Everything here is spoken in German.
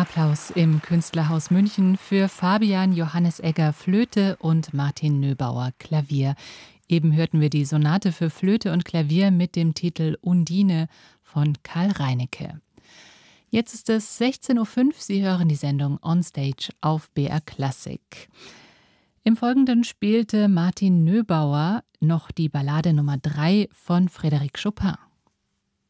Applaus im Künstlerhaus München für Fabian Johannes Egger Flöte und Martin Nöbauer Klavier. Eben hörten wir die Sonate für Flöte und Klavier mit dem Titel Undine von Karl Reinecke. Jetzt ist es 16:05 Uhr. Sie hören die Sendung Onstage auf BR Classic. Im Folgenden spielte Martin Nöbauer noch die Ballade Nummer 3 von Frédéric Chopin.